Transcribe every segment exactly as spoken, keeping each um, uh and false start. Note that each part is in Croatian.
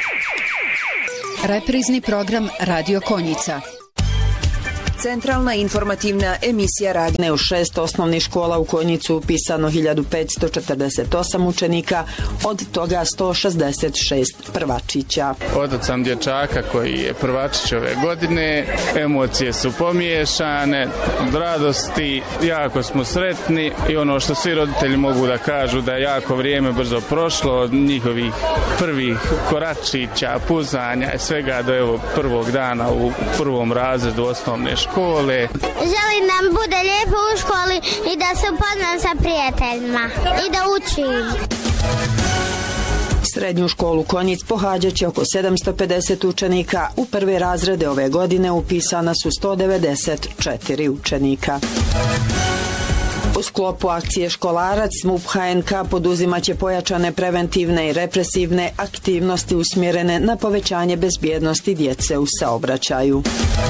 Reprizni program Radio Konjica. Centralna informativna emisija radne u šest osnovnih škola u Konjicu upisano hiljadu petsto četrdeset osam učenika, od toga sto šezdeset šest prvačića. Otac sam dječaka koji je prvačić ove godine, emocije su pomiješane, od radosti, jako smo sretni i ono što svi roditelji mogu da kažu da je jako vrijeme brzo prošlo od njihovih prvih koračića, puzanja i svega do evo prvog dana u prvom razredu osnovne škole. Škole. Želim da nam bude lijepo u školi i da se upoznam sa prijateljima i da učim. Srednju školu Konjic pohađat će oko sedamsto pedeset učenika, u prve razrede ove godine upisana su sto devedeset četiri učenika. U sklopu akcije Školarac MUP H N K poduzimaće pojačane preventivne i represivne aktivnosti usmjerene na povećanje bezbjednosti djece u saobraćaju.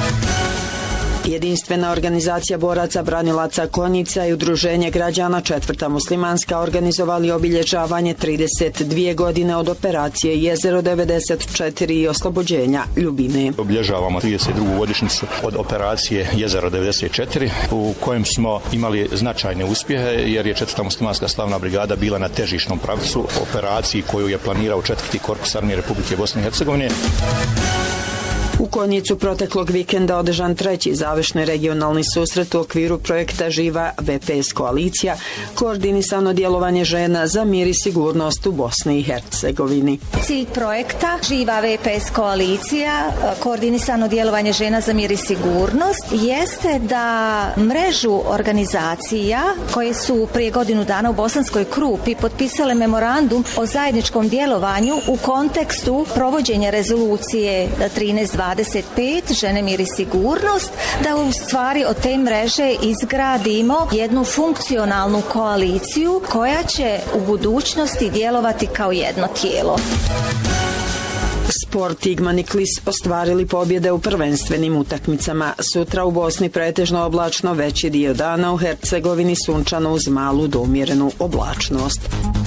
Jedinstvena organizacija boraca branilaca Konjica i Udruženje građana Četvrta muslimanska organizovali obilježavanje trideset dvije godine od operacije Jezero devedeset četiri i oslobođenja Ljubine. Obilježavamo trideset drugu godišnjicu od operacije Jezero devedeset četiri u kojem smo imali značajne uspjehe jer je Četvrta muslimanska slavna brigada bila na težišnom pravcu operaciji koju je planirao četvrti korpus armije Republike Bosne i Hercegovine. U Konjicu proteklog vikenda održan treći završni regionalni susret u okviru projekta Živa V P S koalicija, koordinisano djelovanje žena za mir i sigurnost u Bosni i Hercegovini. Cilj projekta Živa V P S koalicija, koordinisano djelovanje žena za mir i sigurnost, jeste da mrežu organizacija koje su prije godinu dana u Bosanskoj Krupi potpisale memorandum o zajedničkom djelovanju u kontekstu provođenja rezolucije trinaest dvadeset pet žene, mir i sigurnost, da u stvari od te mreže izgradimo jednu funkcionalnu koaliciju koja će u budućnosti djelovati kao jedno tijelo. Sport Igman i Klis ostvarili pobjede u prvenstvenim utakmicama. Sutra u Bosni pretežno oblačno, veći dio dana, u Hercegovini sunčano uz malu do umjerenu oblačnost.